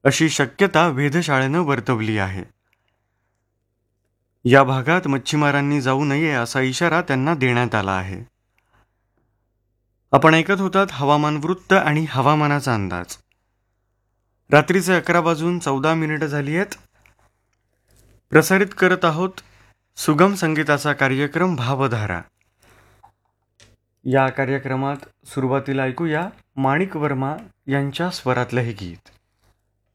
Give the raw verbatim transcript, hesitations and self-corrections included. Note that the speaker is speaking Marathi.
अशी शक्यता वेधशाळेनं वर्तवली आहे. या भागात मच्छीमारांनी जाऊ नये असा इशारा त्यांना देण्यात आला आहे. आपण ऐकत होतात हवामान वृत्त आणि हवामानाचा अंदाज. रात्रीचे अकरा वाजून चौदा मिनिटं झाली आहेत. प्रसारित करत आहोत सुगम संगीताचा कार्यक्रम भावधारा. या कार्यक्रमात सुरुवातीला ऐकूया माणिक वर्मा यांच्या स्वरातलं हे गीत.